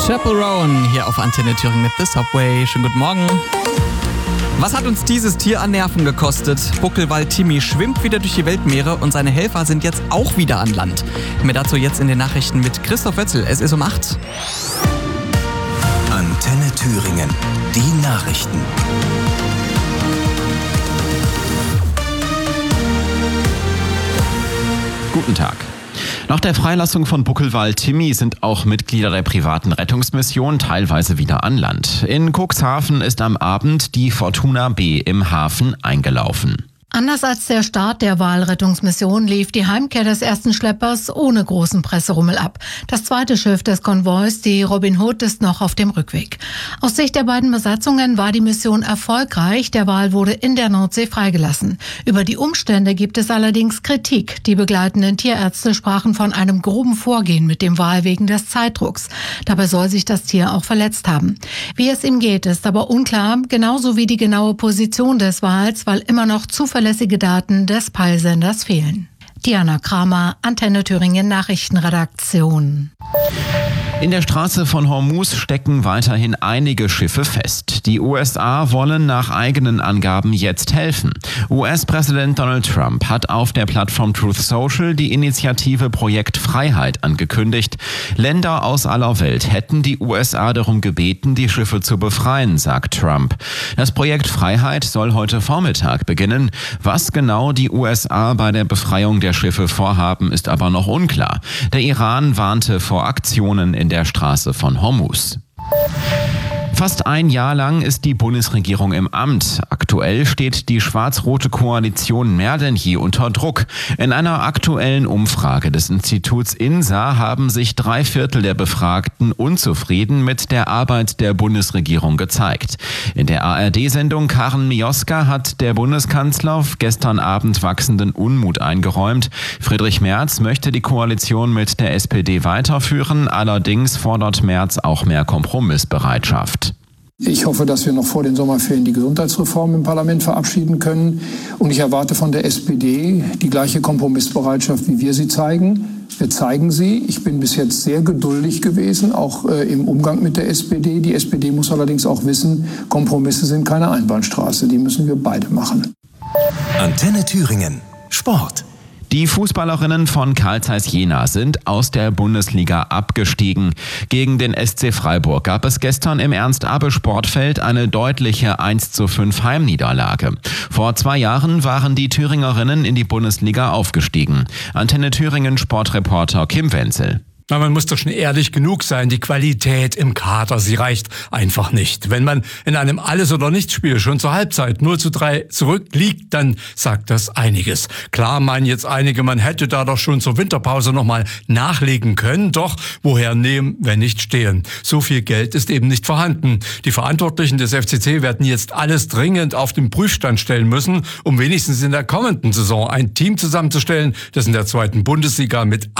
Chapel Roan hier auf Antenne Thüringen mit The Subway. Schönen guten Morgen. Was hat uns dieses Tier an Nerven gekostet? Buckelwal Timmy schwimmt wieder durch die Weltmeere und seine Helfer sind jetzt auch wieder an Land. Mehr dazu jetzt in den Nachrichten mit Christoph Wetzel. Es ist um 8. Antenne Thüringen. Die Nachrichten. Guten Tag. Nach der Freilassung von Buckelwal Timmy sind auch Mitglieder der privaten Rettungsmission teilweise wieder an Land. In Cuxhaven ist am Abend die Fortuna B im Hafen eingelaufen. Anders als der Start der Walrettungsmission lief die Heimkehr des ersten Schleppers ohne großen Presserummel ab. Das zweite Schiff des Konvois, die Robin Hood, ist noch auf dem Rückweg. Aus Sicht der beiden Besatzungen war die Mission erfolgreich. Der Wal wurde in der Nordsee freigelassen. Über die Umstände gibt es allerdings Kritik. Die begleitenden Tierärzte sprachen von einem groben Vorgehen mit dem Wal wegen des Zeitdrucks. Dabei soll sich das Tier auch verletzt haben. Wie es ihm geht, ist aber unklar, genauso wie die genaue Position des Wals, weil immer noch zuverlässige Daten des Peilsenders fehlen. Diana Kramer, Antenne Thüringen Nachrichtenredaktion. In der Straße von Hormuz stecken weiterhin einige Schiffe fest. Die USA wollen nach eigenen Angaben jetzt helfen. US-Präsident Donald Trump hat auf der Plattform Truth Social die Initiative Projekt Freiheit angekündigt. Länder aus aller Welt hätten die USA darum gebeten, die Schiffe zu befreien, sagt Trump. Das Projekt Freiheit soll heute Vormittag beginnen. Was genau die USA bei der Befreiung der Schiffe vorhaben, ist aber noch unklar. Der Iran warnte vor Aktionen in der Straße von Hormuz. Fast ein Jahr lang ist die Bundesregierung im Amt. Aktuell steht die schwarz-rote Koalition mehr denn je unter Druck. In einer aktuellen Umfrage des Instituts INSA haben sich 3/4 der Befragten unzufrieden mit der Arbeit der Bundesregierung gezeigt. In der ARD-Sendung Karen Mioska hat der Bundeskanzler gestern Abend wachsenden Unmut eingeräumt. Friedrich Merz möchte die Koalition mit der SPD weiterführen, allerdings fordert Merz auch mehr Kompromissbereitschaft. Ich hoffe, dass wir noch vor den Sommerferien die Gesundheitsreform im Parlament verabschieden können. Und ich erwarte von der SPD die gleiche Kompromissbereitschaft, wie wir sie zeigen. Wir zeigen sie. Ich bin bis jetzt sehr geduldig gewesen, auch im Umgang mit der SPD. Die SPD muss allerdings auch wissen, Kompromisse sind keine Einbahnstraße. Die müssen wir beide machen. Antenne Thüringen. Sport. Die Fußballerinnen von Carl Zeiss Jena sind aus der Bundesliga abgestiegen. Gegen den SC Freiburg gab es gestern im Ernst-Abbe-Sportfeld eine deutliche 1:5 Heimniederlage. Vor 2 Jahren waren die Thüringerinnen in die Bundesliga aufgestiegen. Antenne Thüringen Sportreporter Kim Wenzel. Na, man muss doch schon ehrlich genug sein, die Qualität im Kader, sie reicht einfach nicht. Wenn man in einem Alles-oder-Nichts-Spiel schon zur Halbzeit 0:3 zurückliegt, dann sagt das einiges. Klar meinen jetzt einige, man hätte da doch schon zur Winterpause nochmal nachlegen können, doch woher nehmen, wenn nicht stehlen? So viel Geld ist eben nicht vorhanden. Die Verantwortlichen des FCC werden jetzt alles dringend auf den Prüfstand stellen müssen, um wenigstens in der kommenden Saison ein Team zusammenzustellen, das in der 2. Bundesliga mit